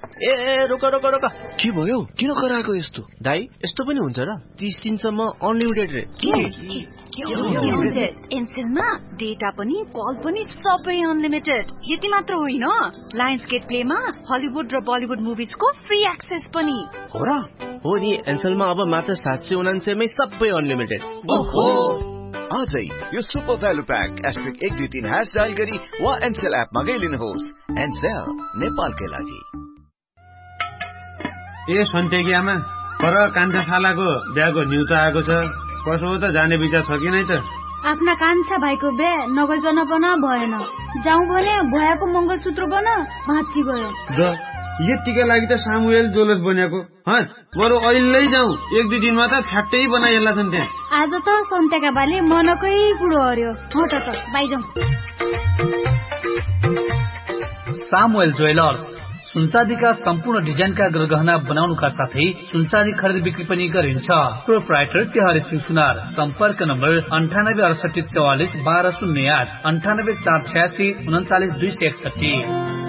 ए रोक रोक रोक, के भयो? किन कराएको यस्तो? दाइ यस्तो पनि हुन्छ र? 30 दिनसम्म अनलिमिटेड रे। एनसेलमा डेटा पनि कल पनि सबै अनलिमिटेड। यति मात्र होइन, लायन्स गेट प्लेमा हलिउड र बलिउड मुभिजको फ्री एक्सेस पनि हो र? हो नि, एनसेलमा अब मात्र 799 मै सबै अनलिमिटेड। ओहो, आजै यो सुपर भ्यालु प्याक *123# डायल गरी वा एनसेल एप मा गइलिनुहोस्। एनसेल नेपालकै लागि। ए सन्तेकी आमा, पर कान्छा शालाको बिहाको न्युज आएको छ। कसो हो त, जाने विचार छ कि नै त? आफ्ना कान्छा भाइको बिहे नगरिकन पनि भएन। जाउँ भने भयाको मङ्गलसूत्र बन भाँची गयो। यतिका लागि त सामुएल जोलस बनेको। बरु अहिले जाउँ, 1-2 दिनमा त फ्याक्टै बनाइएला छन् त्यहाँ। आज त सन्तेका बाले मनकै कुरो हर्यो। हट त बाइ जाउँ। सामुएल ज्वेलर्स सुनचाँदीका सम्पूर्ण डिजाइनका गहना बनाउनुका साथै सुनचाँदी खरिद बिक्री पनि गरिन्छ। प्रोप्राइटर तिहारी सिंह सुनार। सम्पर्क नम्बर 9868441208, 98486 39261।